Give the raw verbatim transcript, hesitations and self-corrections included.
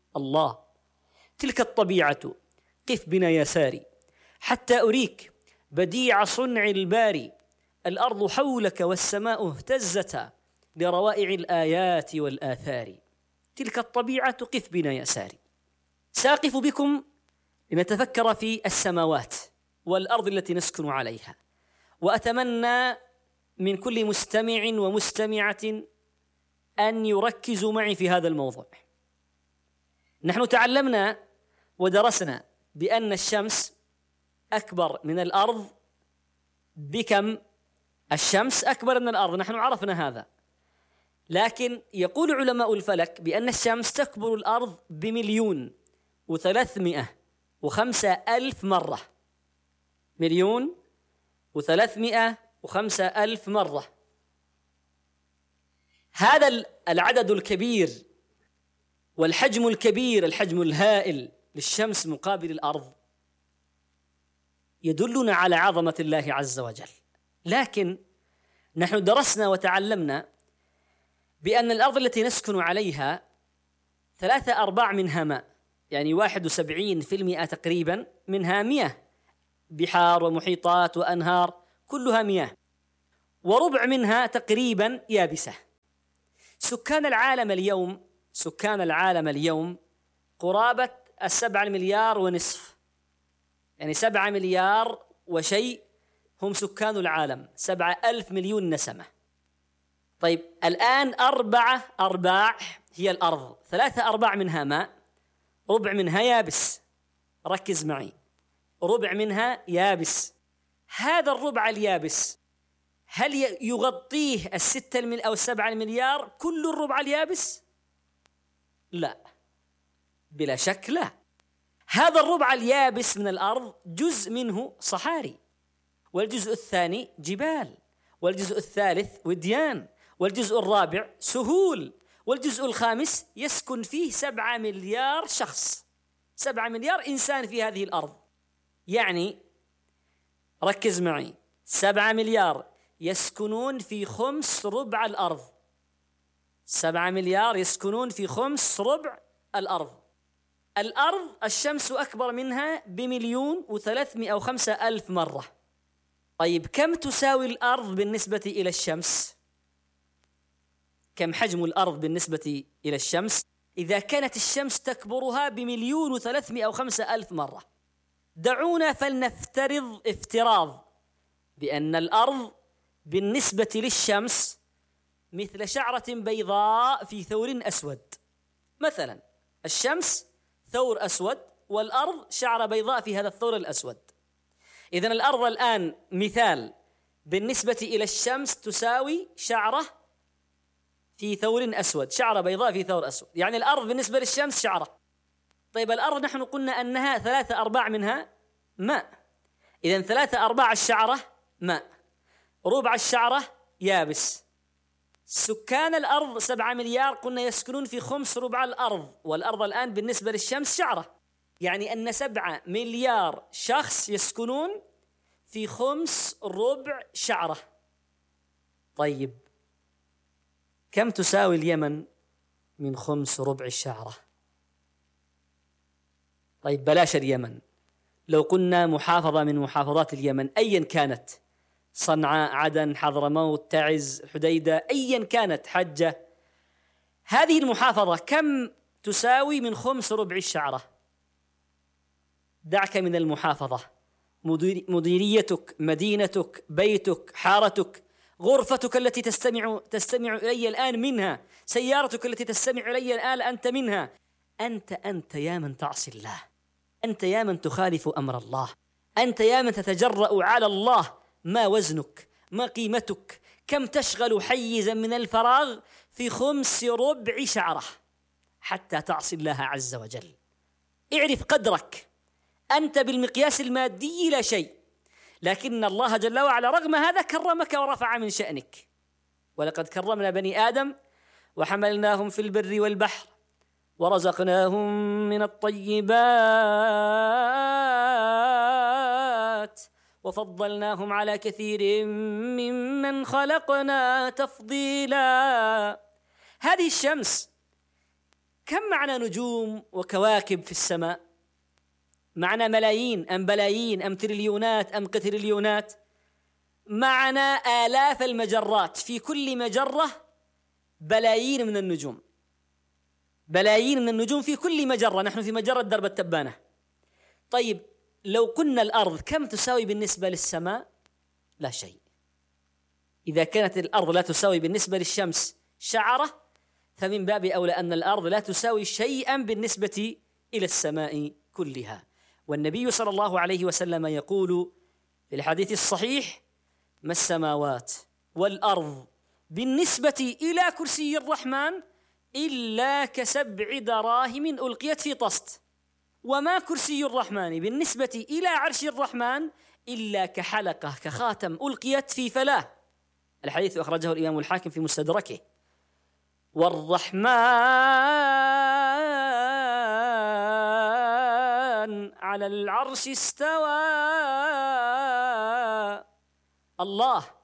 الله. تلك الطبيعة قف بنا يا ساري حتى أريك بديع صنع الباري، الأرض حولك والسماء اهتزتا لروائع الآيات والآثار. تلك الطبيعة قف بنا يا ساري. ساقف بكم لنتفكر في السماوات والأرض التي نسكن عليها، وأتمنى من كل مستمع ومستمعة أن يركزوا معي في هذا الموضوع. نحن تعلمنا ودرسنا بأن الشمس أكبر من الأرض بكم؟ الشمس أكبر من الأرض، نحن عرفنا هذا. لكن يقول علماء الفلك بأن الشمس تكبر الأرض بمليون وثلاثمائة وخمسة ألف مرة. مليون وثلاثمائة وخمسة ألف مرة. هذا العدد الكبير والحجم الكبير، الحجم الهائل للشمس مقابل الأرض، يدلنا على عظمة الله عز وجل. لكن نحن درسنا وتعلمنا بأن الأرض التي نسكن عليها ثلاثة أرباع منها ماء، يعني واحد وسبعين في المئة تقريبا منها مياه، بحار ومحيطات وأنهار كلها مياه، وربع منها تقريبا يابسة. سكان العالم اليوم سكان العالم اليوم قرابة السبعة مليار ونصف، يعني سبعة مليار وشيء هم سكان العالم، سبعة ألف مليون نسمة. طيب الآن أربعة أرباع هي الأرض، ثلاثة أرباع منها ماء، ربع منها يابس. ركز معي، ربع منها يابس. هذا الربع اليابس هل يغطيه الستة المل أو السبعة المليار كل الربع اليابس؟ لا، بلا شك لا. هذا الربع اليابس من الأرض جزء منه صحاري، والجزء الثاني جبال، والجزء الثالث وديان، والجزء الرابع سهول، والجزء الخامس يسكن فيه سبعة مليار شخص، سبعة مليار إنسان في هذه الأرض. يعني ركز معي، سبعة مليار يسكنون في خمس ربع الأرض، سبعة مليار يسكنون في خمس ربع الأرض. الأرض الشمس أكبر منها بمليون وثلاثمائة وخمسة ألف مرة. طيب كم تساوي الأرض بالنسبة إلى الشمس؟ كم حجم الأرض بالنسبة إلى الشمس إذا كانت الشمس تكبرها بمليون وثلاثمائة وخمسة ألف مرة؟ دعونا فلنفترض افتراض بأن الأرض بالنسبة للشمس مثل شعرة بيضاء في ثور أسود. مثلا الشمس ثور أسود والأرض شعرة بيضاء في هذا الثور الأسود. إذن الأرض الآن مثال بالنسبة إلى الشمس تساوي شعرة في ثور أسود، شعرة بيضاء في ثور أسود، يعني الأرض بالنسبة للشمس شعرة. طيب الأرض نحن قلنا أنها ثلاثة أرباع منها ماء، إذن ثلاثة أرباع الشعرة ماء، ربع الشعرة يابس. سكان الأرض سبعة مليار قلنا يسكنون في خمس ربع الأرض، والأرض الآن بالنسبة للشمس شعرة، يعني أن سبعة مليار شخص يسكنون في خمس ربع شعرة. طيب كم تساوي اليمن من خمس ربع الشعرة؟ طيب بلاش اليمن، لو قلنا محافظة من محافظات اليمن أيا كانت، صنعاء، عدن، حضرموت، تعز، حديدة، أيا كانت، حجة، هذه المحافظة كم تساوي من خمس ربع الشعرة؟ دعك من المحافظة، مدير مديريتك، مدينتك، بيتك، حارتك، غرفتك التي تستمع تستمع إلي الآن منها، سيارتك التي تستمع إلي الآن أنت منها. أنت أنت يا من تعصي الله، أنت يا من تخالف أمر الله، أنت يا من تتجرأ على الله. ما وزنك؟ ما قيمتك؟ كم تشغل حيزا من الفراغ في خمس ربع شعرة حتى تعصي الله عز وجل؟ اعرف قدرك، أنت بالمقياس المادي لا شيء، لكن الله جل وعلا رغم هذا كرمك ورفع من شأنك. ولقد كرمنا بني آدم وحملناهم في البر والبحر ورزقناهم من الطيبات وفضلناهم على كثير ممن خلقنا تفضيلا. هذه الشمس كم معنى نجوم وكواكب في السماء؟ معنى ملايين أم بلايين أم تريليونات أم قتريليونات؟ معنى آلاف المجرات، في كل مجرة بلايين من النجوم، بلايين من النجوم في كل مجرة. نحن في مجرة درب التبانة. طيب لو قلنا الأرض كم تساوي بالنسبة للسماء؟ لا شيء. إذا كانت الأرض لا تساوي بالنسبة للشمس شعرة، فمن باب أولى أن الأرض لا تساوي شيئا بالنسبة إلى السماء كلها. والنبي صلى الله عليه وسلم يقول في الحديث الصحيح: ما السماوات والأرض بالنسبة إلى كرسي الرحمن إلا كسبع دراهم ألقيت في طست، وما كرسي الرحمن بالنسبة إلى عرش الرحمن إلا كحلقة كخاتم ألقيت في فلاة. الحديث أخرجه الإمام الحاكم في مستدركه. والرحمن على العرش استوى. الله